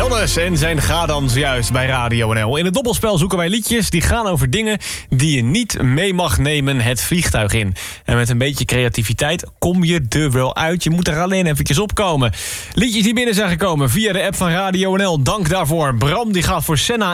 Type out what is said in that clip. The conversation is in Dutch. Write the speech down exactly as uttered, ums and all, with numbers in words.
Jannes en zijn Ga dan zojuist bij Radio N L. In het dobbelspel zoeken wij liedjes die gaan over dingen die je niet mee mag nemen het vliegtuig in. En met een beetje creativiteit kom je er wel uit. Je moet er alleen eventjes opkomen. Liedjes die binnen zijn gekomen via de app van Radio N L. Dank daarvoor. Bram die gaat voor Senna